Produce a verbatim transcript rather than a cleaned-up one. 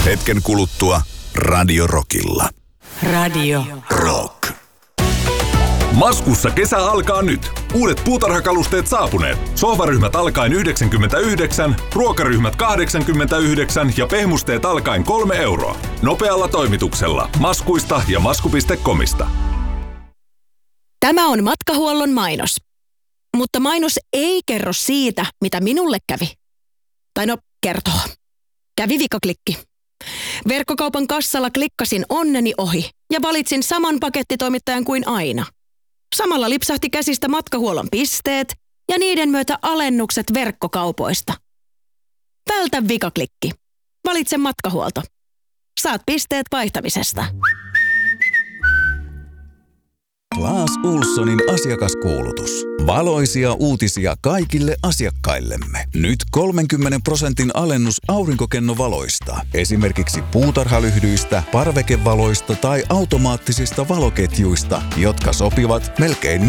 Hetken kuluttua Radio Rockilla. Radio Rock. Maskussa kesä alkaa nyt. Uudet puutarhakalusteet saapuneet. Sohvaryhmät alkaen yhdeksänkymmentäyhdeksän, ruokaryhmät kahdeksankymmentäyhdeksän ja pehmusteet alkaen kolme euroa. Nopealla toimituksella. Maskuista ja masku piste comista. Tämä on Matkahuollon mainos. Mutta mainos ei kerro siitä, mitä minulle kävi. Tai no, kertoo. Kävi vikaklikki. Verkkokaupan kassalla klikkasin onneni ohi ja valitsin saman pakettitoimittajan kuin aina. Samalla lipsahti käsistä Matkahuollon pisteet ja niiden myötä alennukset verkkokaupoista. Vältä vikaklikki. Valitse Matkahuolto. Saat pisteet vaihtamisesta. Claes Ohlsonin asiakaskuulutus. Valoisia uutisia kaikille asiakkaillemme. Nyt kolmenkymmenen prosentin alennus aurinkokennovaloista. Esimerkiksi puutarhalyhdyistä, parvekevaloista tai automaattisista valoketjuista, jotka sopivat melkein